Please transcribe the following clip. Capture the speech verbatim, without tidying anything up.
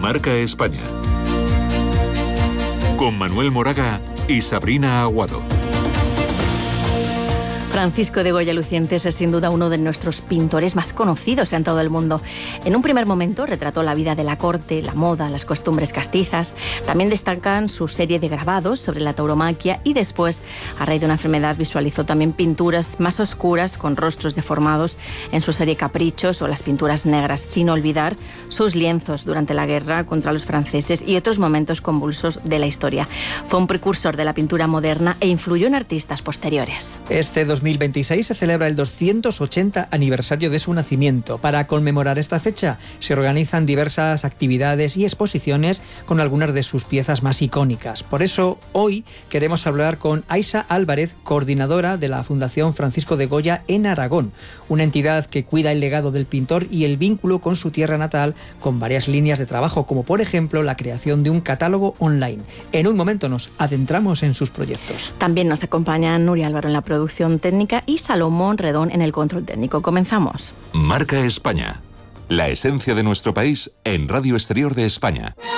Marca España. Con Manuel Moraga y Sabrina Aguado. Francisco de Goya Lucientes es sin duda uno de nuestros pintores más conocidos en todo el mundo. En un primer momento retrató la vida de la corte, la moda, las costumbres castizas. También destacan su serie de grabados sobre la tauromaquia y después, a raíz de una enfermedad, visualizó también pinturas más oscuras con rostros deformados en su serie Caprichos o las pinturas negras, sin olvidar sus lienzos durante la guerra contra los franceses y otros momentos convulsos de la historia. Fue un precursor de la pintura moderna e influyó en artistas posteriores. Este dos mil veintiséis se celebra el doscientos ochenta aniversario de su nacimiento. Para conmemorar esta fecha se organizan diversas actividades y exposiciones con algunas de sus piezas más icónicas. Por eso hoy queremos hablar con Aisa Álvarez, coordinadora de la Fundación Francisco de Goya en Aragón, una entidad que cuida el legado del pintor y el vínculo con su tierra natal, con varias líneas de trabajo, como por ejemplo la creación de un catálogo online. En un momento nos adentramos en sus proyectos. También nos acompaña Nuria Álvaro en la producción técnica y Salomón Redón en el control técnico. Comenzamos. Marca España. La esencia de nuestro país en Radio Exterior de España.